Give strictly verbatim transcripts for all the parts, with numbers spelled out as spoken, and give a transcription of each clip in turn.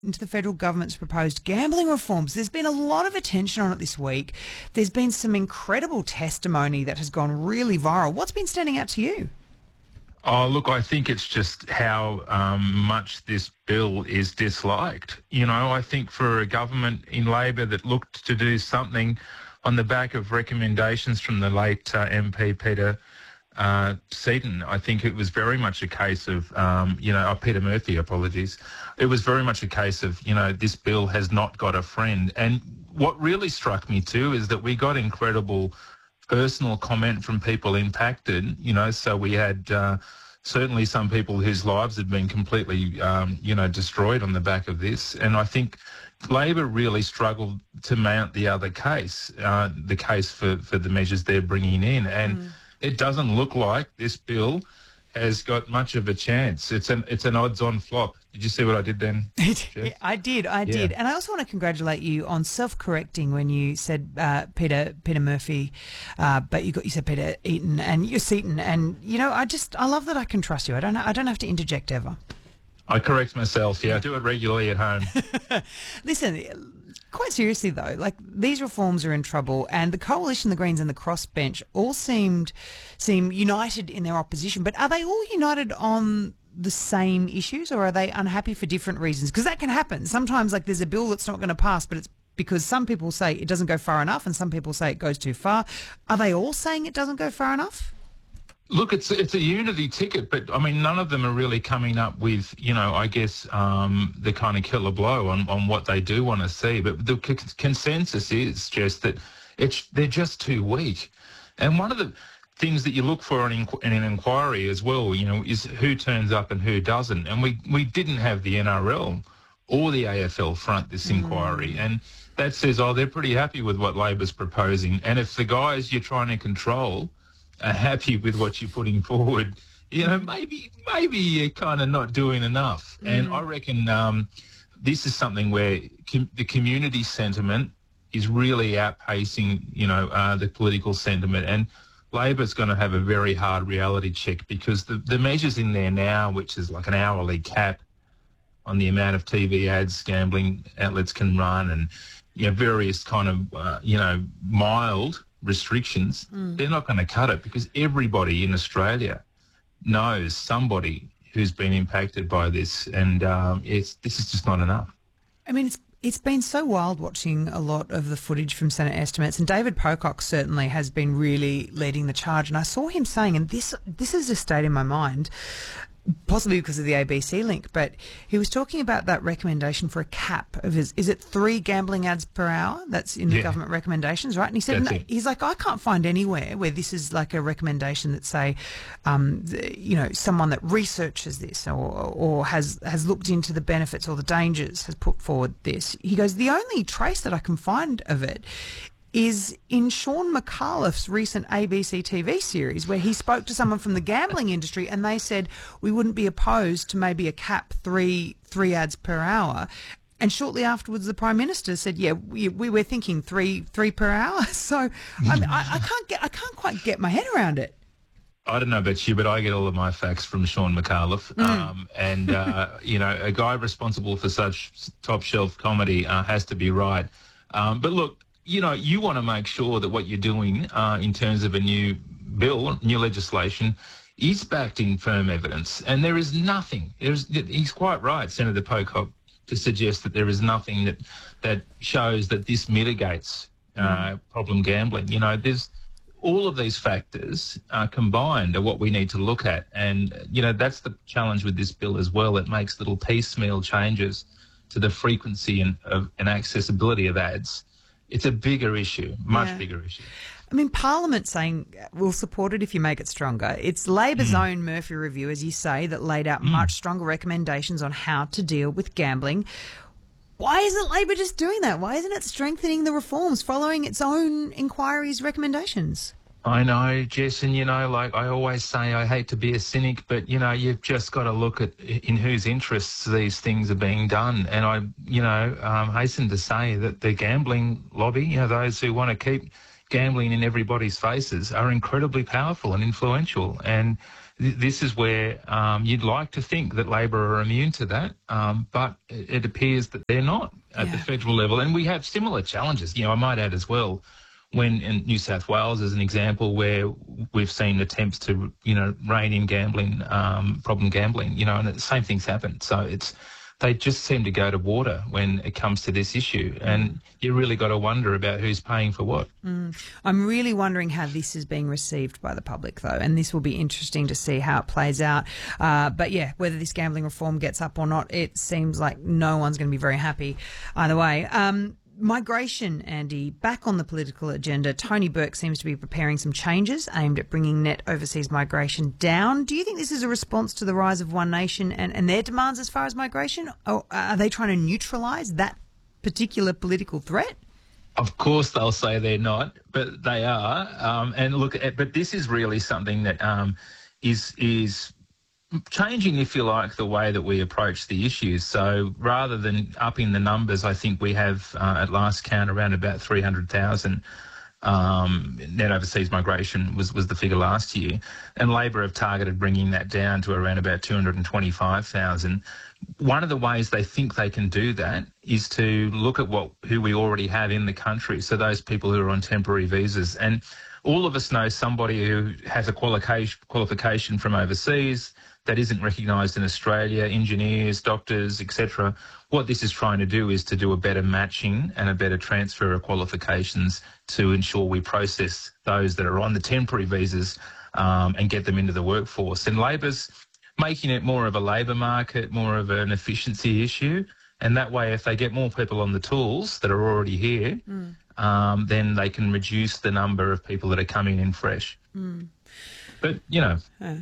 into the federal government's proposed gambling reforms. There's been a lot of attention on it this week. There's been some incredible testimony that has gone really viral. What's been standing out to you? Oh, look, I think it's just how um, much this bill is disliked. You know, I think for a government in Labor that looked to do something on the back of recommendations from the late uh, M P Peter uh, Seaton, I think it was very much a case of, um, you know, oh, Peter Murphy, apologies. It was very much a case of, you know, this bill has not got a friend. And what really struck me too is that we got incredible personal comment from people impacted, you know, so we had uh, certainly some people whose lives had been completely, um, you know, destroyed on the back of this. And I think Labor really struggled to mount the other case, uh, the case for, for the measures they're bringing in. And mm. it doesn't look like this bill has got much of a chance. It's an it's an odds-on flop. Did you see what I did then? Yeah, I did, I yeah. did. And I also want to congratulate you on self-correcting when you said uh, Peter Peter Murphy, uh, but you got you said Peter Eaton and you're Seaton. And you know, I just I love that I can trust you. I don't I don't have to interject ever. I correct myself. Yeah, I do it regularly at home. Listen. Quite seriously, though, like these reforms are in trouble, and the Coalition, the Greens, and the Crossbench all seemed seem united in their opposition. But are they all united on the same issues, or are they unhappy for different reasons? Because that can happen. Sometimes, like there's a bill that's not going to pass, but it's because some people say it doesn't go far enough, and some people say it goes too far. Are they all saying it doesn't go far enough? Look, it's it's a unity ticket, but I mean, none of them are really coming up with, you know, I guess um, the kind of killer blow on, on what they do want to see. But the c- consensus is just that it's they're just too weak. And one of the things that you look for in, in an inquiry as well, you know, is who turns up and who doesn't. And we, we didn't have the N R L or the A F L front this mm. inquiry. And that says, oh, they're pretty happy with what Labor's proposing. And if the guys you're trying to control are happy with what you're putting forward, you know, maybe maybe you're kind of not doing enough. Mm. And I reckon um, this is something where com- the community sentiment is really outpacing, you know, uh, the political sentiment. And Labor's going to have a very hard reality check because the, the measures in there now, which is like an hourly cap on the amount of T V ads gambling outlets can run and, you know, various kind of, uh, you know, mild restrictions, mm. they're not going to cut it because everybody in Australia knows somebody who's been impacted by this, and um, it's this is just not enough. I mean, it's it's been so wild watching a lot of the footage from Senate estimates, and David Pocock certainly has been really leading the charge. And I saw him saying, and this this has just stayed in my mind, possibly because of the A B C link, but he was talking about that recommendation for a cap of his, is it three gambling ads per hour? That's in the yeah. government recommendations, right? And he said, no, he's like, I can't find anywhere where this is like a recommendation that say, um, the, you know, someone that researches this or, or has, has looked into the benefits or the dangers has put forward this. He goes, the only trace that I can find of it is in Sean McAuliffe's recent A B C T V series where he spoke to someone from the gambling industry and they said we wouldn't be opposed to maybe a cap three three ads per hour. And shortly afterwards, the Prime Minister said, yeah, we, we were thinking three three per hour. So I, mean, I, I can't get I can't quite get my head around it. I don't know about you, but I get all of my facts from Sean McAuliffe. Mm. Um, and, uh, you know, a guy responsible for such top-shelf comedy uh, has to be right. Um, but look, you know, you want to make sure that what you're doing uh, in terms of a new bill, new legislation, is backed in firm evidence. And there is nothing. There's, he's quite right, Senator Pocock, to suggest that there is nothing that that shows that this mitigates uh, mm. problem gambling. You know, there's all of these factors uh, combined are what we need to look at. And, you know, that's the challenge with this bill as well. It makes little piecemeal changes to the frequency and, of, and accessibility of ads. It's a bigger issue, much yeah. bigger issue. I mean, Parliament saying we'll support it if you make it stronger. It's Labor's mm. own Murphy Review, as you say, that laid out mm. much stronger recommendations on how to deal with gambling. Why isn't Labor just doing that? Why isn't it strengthening the reforms, following its own inquiry's recommendations? I know, Jess, and, you know, like I always say, I hate to be a cynic, but, you know, you've just got to look at in whose interests these things are being done. And I, you know, um, hasten to say that the gambling lobby, you know, those who want to keep gambling in everybody's faces are incredibly powerful and influential. And th- this is where um, you'd like to think that Labor are immune to that, um, but it, it appears that they're not at Yeah. the federal level. And we have similar challenges. You know, I might add as well, when in New South Wales as an example, where we've seen attempts to, you know, rein in gambling, um, problem gambling, you know, and the same things happen. So it's, they just seem to go to water when it comes to this issue. And you really got to wonder about who's paying for what. Mm. I'm really wondering how this is being received by the public, though, and this will be interesting to see how it plays out. Uh, but, yeah, whether this gambling reform gets up or not, it seems like no one's going to be very happy either way. Um, Migration, Andy, back on the political agenda. Tony Burke seems to be preparing some changes aimed at bringing net overseas migration down. Do you think this is a response to the rise of One Nation and, and their demands as far as migration? Or are they trying to neutralise that particular political threat? Of course they'll say they're not, but they are. Um, and look, but this is really something that um, is is... changing, if you like, the way that we approach the issues. So rather than upping the numbers, I think we have uh, at last count around about three hundred thousand um, net overseas migration was, was the figure last year. And Labor have targeted bringing that down to around about two hundred twenty-five thousand. One of the ways they think they can do that is to look at what who we already have in the country, so those people who are on temporary visas. And all of us know somebody who has a qualification qualification from overseas that isn't recognised in Australia, engineers, doctors, et cetera. What this is trying to do is to do a better matching and a better transfer of qualifications to ensure we process those that are on the temporary visas um, and get them into the workforce. And Labor's making it more of a labour market, more of an efficiency issue. And that way, if they get more people on the tools that are already here, mm. um, then they can reduce the number of people that are coming in fresh. Mm. But, you know... Uh.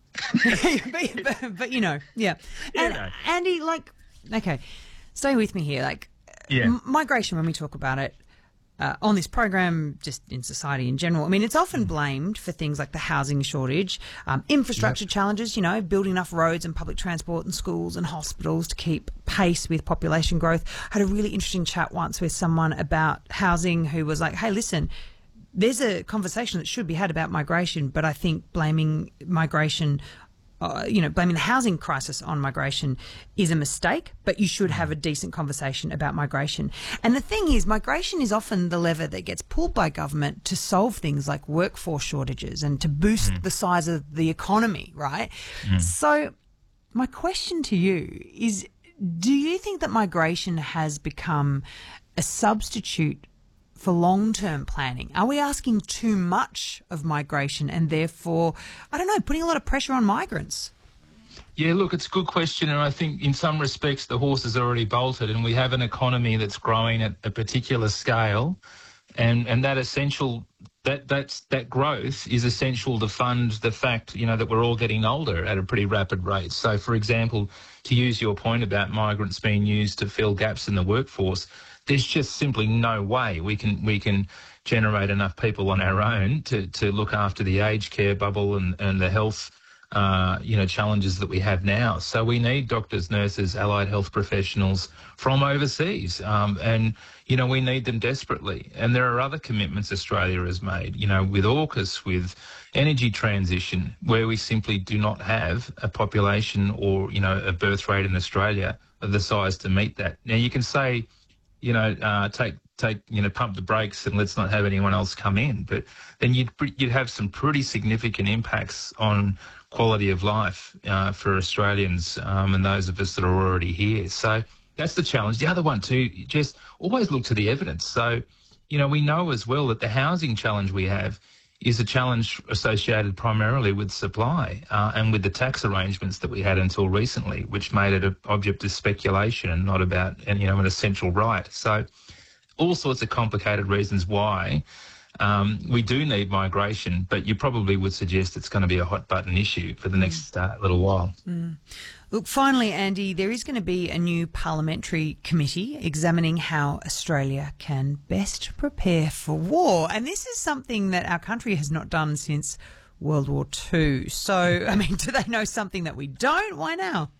but, but, but you know, yeah. You and know. Andy, like, okay, stay with me here. Like, yeah. m- migration, when we talk about it uh, on this program, just in society in general, I mean, it's often blamed for things like the housing shortage, um, infrastructure yep. challenges, you know, building enough roads and public transport and schools and hospitals to keep pace with population growth. I had a really interesting chat once with someone about housing who was like, hey, listen, there's a conversation that should be had about migration, but I think blaming migration, uh, you know, blaming the housing crisis on migration is a mistake, but you should have a decent conversation about migration. And the thing is, migration is often the lever that gets pulled by government to solve things like workforce shortages and to boost mm. the size of the economy, right? Mm. So my question to you is, do you think that migration has become a substitute for long-term planning? Are we asking too much of migration and therefore, I don't know, putting a lot of pressure on migrants? Yeah, look, it's a good question, and I think in some respects the horse has already bolted, and we have an economy that's growing at a particular scale, and, and that essential that that's that growth is essential to fund the fact, you know, that we're all getting older at a pretty rapid rate. So, for example, to use your point about migrants being used to fill gaps in the workforce, there's just simply no way we can we can generate enough people on our own to, to look after the aged care bubble and, and the health uh, you know, challenges that we have now. So we need doctors, nurses, allied health professionals from overseas. Um, and, you know, we need them desperately. And there are other commitments Australia has made, you know, with AUKUS, with energy transition, where we simply do not have a population or, you know, a birth rate in Australia of the size to meet that. Now, you can say, you know, uh, take, take, you know, pump the brakes and let's not have anyone else come in. But then you'd, you'd have some pretty significant impacts on quality of life uh, for Australians um, and those of us that are already here. So that's the challenge. The other one too, just always look to the evidence. So, you know, we know as well that the housing challenge we have is a challenge associated primarily with supply uh, and with the tax arrangements that we had until recently, which made it an object of speculation and not about, you know, an essential right. So all sorts of complicated reasons why um, we do need migration, but you probably would suggest it's going to be a hot button issue for the next uh, little while. Mm. Look, finally, Andy, there is going to be a new parliamentary committee examining how Australia can best prepare for war. And this is something that our country has not done since World War Two. So, I mean, do they know something that we don't? Why now?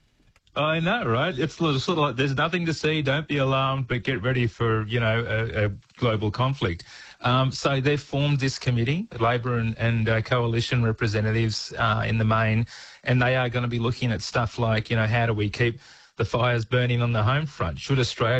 I know, right? It's sort of like there's nothing to see, don't be alarmed, but get ready for, you know, a, a global conflict. Um, so they've formed this committee, Labor and, and uh, coalition representatives uh, in the main, and they are going to be looking at stuff like, you know, how do we keep the fires burning on the home front? Should Australia